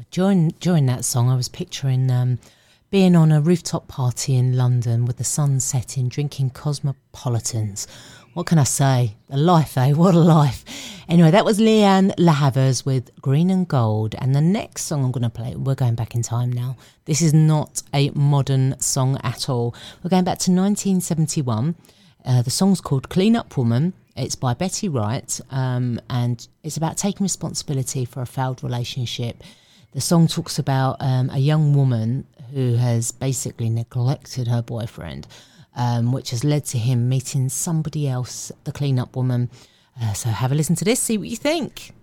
during that song, I was picturing being on a rooftop party in London with the sun setting, drinking Cosmopolitans. What can I say? A life, eh? What a life. Anyway, that was Lianne La Havas with Green and Gold. And the next song I'm going to play, we're going back in time now. This is not a modern song at all. We're going back to 1971. The song's called Clean Up Woman. It's by Betty Wright, and it's about taking responsibility for a failed relationship. The song talks about a young woman who has basically neglected her boyfriend, which has led to him meeting somebody else, the clean-up woman. So have a listen to this, see what you think.